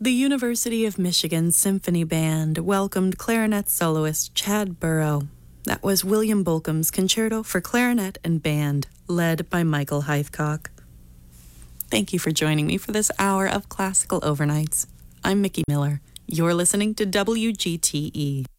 The University of Michigan Symphony Band welcomed clarinet soloist Chad Burrow. That was William Bolcom's Concerto for Clarinet and Band, led by Michael Heathcock. Thank you for joining me for this hour of Classical Overnights. I'm Mickey Miller. You're listening to WGTE.